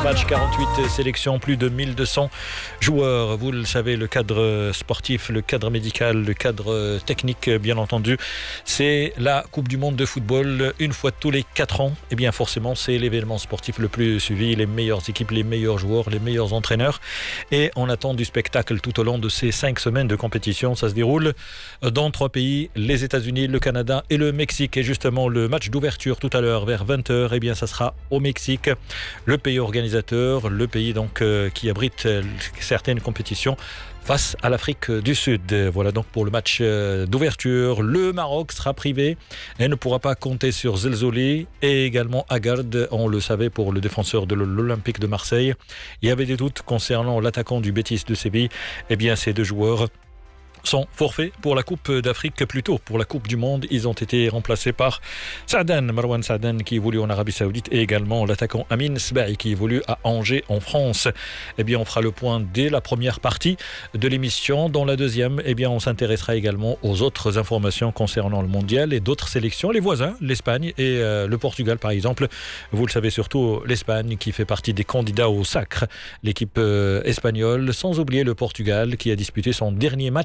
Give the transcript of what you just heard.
matchs, 48 sélections, plus de 1200 joueurs. Vous le savez, le cadre sportif, le cadre médical, le cadre technique, bien entendu, c'est la Coupe du Monde de football une fois tous les 4 ans. Et bien forcément, c'est l'événement sportif le plus suivi, les meilleures équipes, les meilleurs joueurs, les meilleurs entraîneurs. Et on attend du spectacle tout au long de ces 5 semaines de compétition. Ça se déroule dans 3 pays, les États-Unis, le Canada et le Mexique. Et justement, le match d'ouverture tout à l'heure vers 20h, eh bien, ça sera au Mexique, le pays organisateur, le pays donc qui abrite certaines compétitions face à l'Afrique du Sud. Voilà donc pour le match d'ouverture. Le Maroc sera privé et ne pourra pas compter sur Zelzouli et également Agard. On le savait pour le défenseur de l'Olympique de Marseille. Il y avait des doutes concernant l'attaquant du Betis de Séville. Eh bien, ces 2 joueurs sont forfaits pour la Coupe d'Afrique, plutôt pour la Coupe du Monde. Ils ont été remplacés par Marwan Saadan qui évolue en Arabie Saoudite et également l'attaquant Amin Sbahi qui évolue à Angers en France. Eh bien, on fera le point dès la première partie de l'émission. Dans la deuxième, eh bien, on s'intéressera également aux autres informations concernant le mondial et d'autres sélections, les voisins, l'Espagne et le Portugal par exemple. Vous le savez, surtout l'Espagne qui fait partie des candidats au sacre, l'équipe espagnole, sans oublier le Portugal qui a disputé son dernier match